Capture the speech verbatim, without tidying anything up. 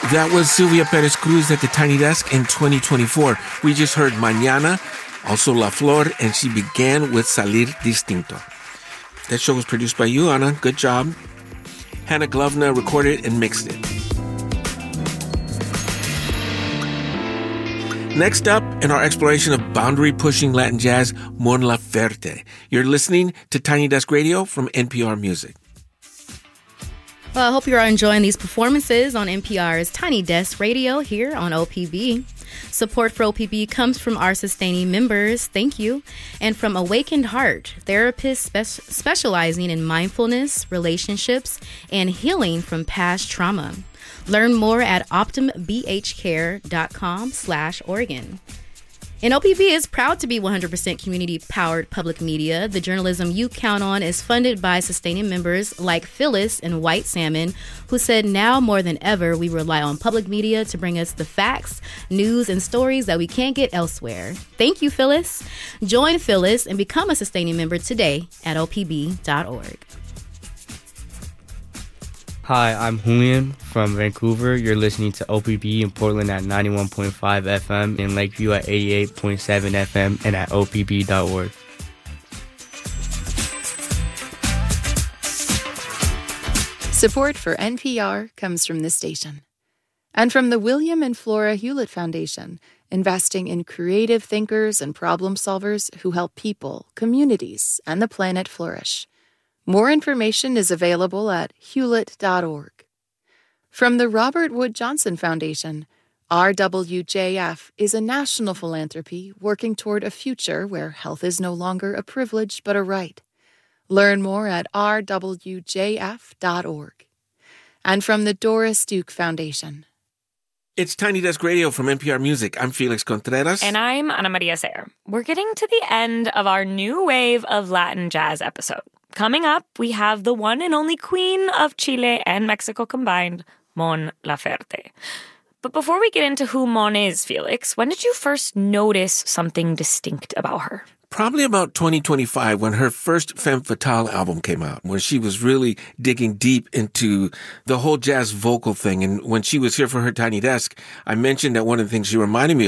That was Sylvia Perez Cruz at the Tiny Desk in twenty twenty-four. We just heard Mañana, also La Flor, and she began with Salir Distinto. That show was produced by you, Ana. Good job. Hannah Glovna recorded and mixed it. Next up, in our exploration of boundary-pushing Latin jazz, Mon Laferte. You're listening to Tiny Desk Radio from N P R Music. Well, I hope you're enjoying these performances on N P R's Tiny Desk Radio here on O P B. Support for O P B comes from our sustaining members, thank you, and from Awakened Heart, therapists spe- specializing in mindfulness, relationships, and healing from past trauma. Learn more at optimbhcare.com slash Oregon. And O P B is proud to be one hundred percent community-powered public media. The journalism you count on is funded by sustaining members like Phyllis and White Salmon, who said now more than ever we rely on public media to bring us the facts, news, and stories that we can't get elsewhere. Thank you, Phyllis. Join Phyllis and become a sustaining member today at O P B dot org. Hi, I'm Julian from Vancouver. You're listening to O P B in Portland at ninety-one point five F M, in Lakeview at eighty-eight point seven F M, and at O P B dot org. Support for N P R comes from this station. And from the William and Flora Hewlett Foundation, investing in creative thinkers and problem solvers who help people, communities, and the planet flourish. More information is available at hewlett dot org. From the Robert Wood Johnson Foundation, R W J F is a national philanthropy working toward a future where health is no longer a privilege but a right. Learn more at r w j f dot org. And from the Doris Duke Foundation. It's Tiny Desk Radio from N P R Music. I'm Felix Contreras. And I'm Ana Maria Sayer. We're getting to the end of our new wave of Latin jazz episode. Coming up, we have the one and only queen of Chile and Mexico combined, Mon Laferte. But before we get into who Mon is, Felix, when did you first notice something distinct about her? Probably about twenty twenty-five, when her first Femme Fatale album came out, when she was really digging deep into the whole jazz vocal thing. And when she was here for her Tiny Desk, I mentioned that one of the things she reminded me